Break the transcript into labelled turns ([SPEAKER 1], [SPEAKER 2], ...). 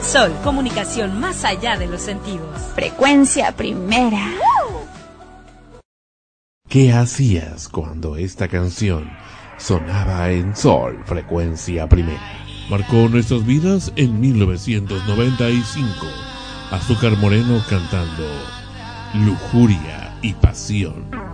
[SPEAKER 1] Sol, comunicación más allá de los sentidos.
[SPEAKER 2] Frecuencia primera.
[SPEAKER 3] ¿Qué hacías cuando esta canción sonaba en Sol, frecuencia primera? Marcó nuestras vidas en 1995. Azúcar Moreno cantando Lujuria y Pasión.